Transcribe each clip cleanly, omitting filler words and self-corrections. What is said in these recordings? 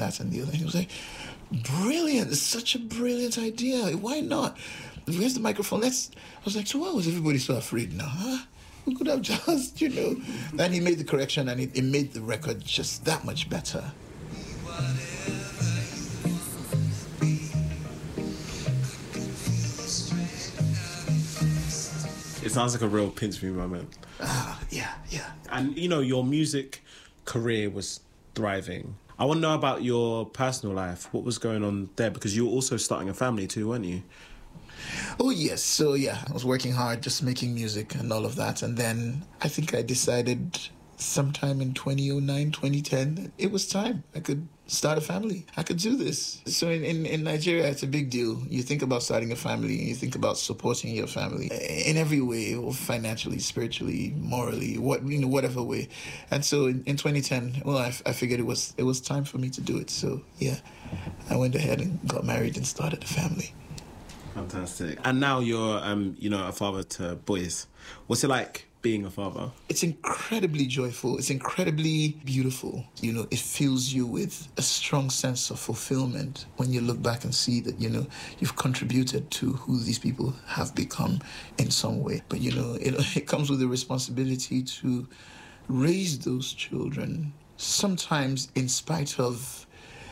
that and the other. And he was like, brilliant. It's such a brilliant idea. Why not? Where's the microphone? I was like, so why was everybody so afraid now, huh? We could have just, And he made the correction, and it made the record just that much better. It sounds like a real pinch me moment. Yeah. And, your music career was thriving. I want to know about your personal life. What was going on there? Because you were also starting a family too, weren't you? Oh, yes. So, yeah, I was working hard, just making music and all of that. And then I think I decided sometime in 2009, 2010, that it was time. I could start a family. I could do this. So in Nigeria, it's a big deal. You think about starting a family, and you think about supporting your family in every way, financially, spiritually, morally, whatever way. And so in 2010, I figured it was time for me to do it. So, yeah, I went ahead and got married and started a family. Fantastic. And now you're, a father to boys. What's it like being a father? It's incredibly joyful. It's incredibly beautiful. It fills you with a strong sense of fulfillment when you look back and see that, you've contributed to who these people have become in some way. But, it comes with the responsibility to raise those children, sometimes in spite of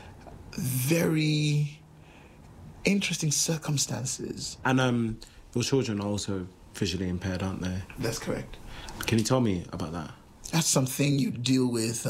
very interesting circumstances. And your children are also visually impaired, aren't they? That's correct. Can you tell me about that? That's something you deal with.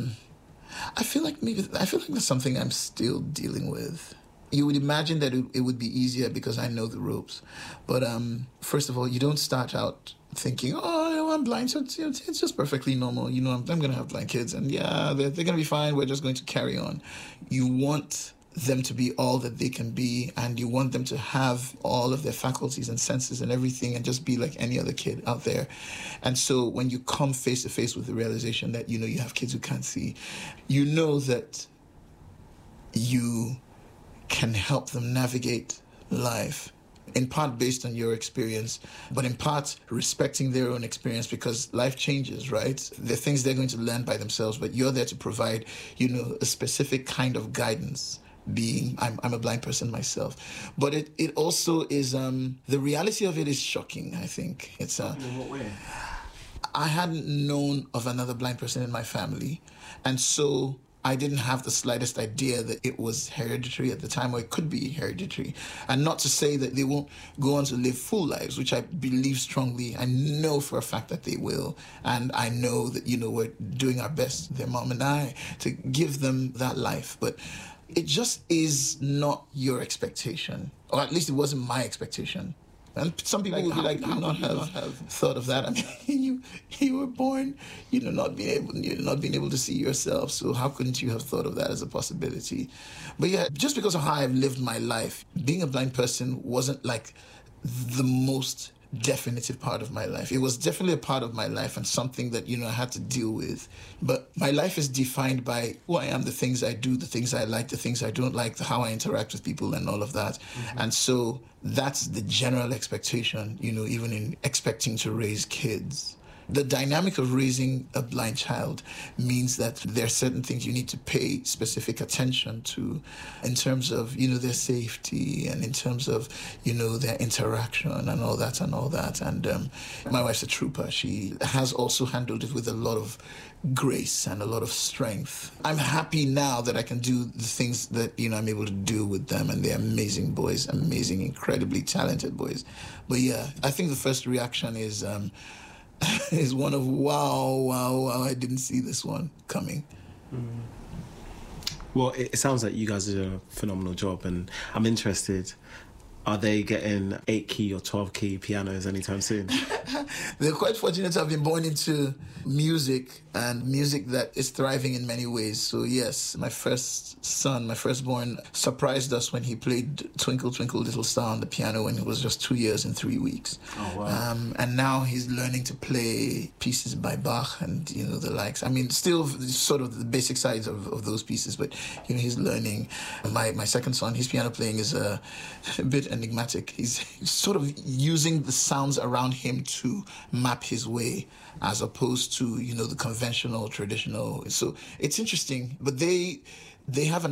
I feel like that's something I'm still dealing with. You would imagine that it would be easier because I know the ropes. But first of all, you don't start out thinking, I'm blind, so it's just perfectly normal. I'm going to have blind kids, and yeah, they're going to be fine. We're just going to carry on. You want them to be all that they can be, and you want them to have all of their faculties and senses and everything and just be like any other kid out there. And so when you come face to face with the realization that, you have kids who can't see, you know that you can help them navigate life, in part based on your experience, but in part respecting their own experience, because life changes, right? There are things they're going to learn by themselves, but you're there to provide, a specific kind of guidance. I'm a blind person myself, but it also is, the reality of it is shocking. I think it's in what way? I hadn't known of another blind person in my family, and so I didn't have the slightest idea that it was hereditary at the time, or it could be hereditary. And not to say that they won't go on to live full lives, which I believe strongly. I know for a fact that they will. And I know that, we're doing our best, their mom and I, to give them that life. But it just is not your expectation, or at least it wasn't my expectation. And some people would be like, "You not have thought of that? I mean, you were born, not being able to see yourself. So how couldn't you have thought of that as a possibility?" But yeah, just because of how I've lived my life, being a blind person wasn't like the most definitive part of my life. It was definitely a part of my life and something that, I had to deal with. But my life is defined by who I am, the things I do, the things I like, the things I don't like, how I interact with people and all of that. Mm-hmm. And so that's the general expectation, even in expecting to raise kids. The dynamic of raising a blind child means that there are certain things you need to pay specific attention to in terms of, their safety and in terms of, their interaction and all that. And my wife's a trooper. She has also handled it with a lot of grace and a lot of strength. I'm happy now that I can do the things that, I'm able to do with them, and they're amazing boys, amazing, incredibly talented boys. But yeah, I think the first reaction is one of wow, I didn't see this one coming. Well, it sounds like you guys did a phenomenal job, and I'm interested, are they getting 8-key or 12-key pianos anytime soon? They're quite fortunate to have been born into music, and music that is thriving in many ways. So yes, my firstborn, surprised us when he played Twinkle Twinkle Little Star on the piano when he was just 2 years and 3 weeks. Oh, wow. And now he's learning to play pieces by Bach and, the likes. I mean, still sort of the basic sides of those pieces, but, he's learning. My second son, his piano playing is a bit enigmatic. He's sort of using the sounds around him to map his way, as opposed to, the conventional, traditional. So it's interesting, but they have an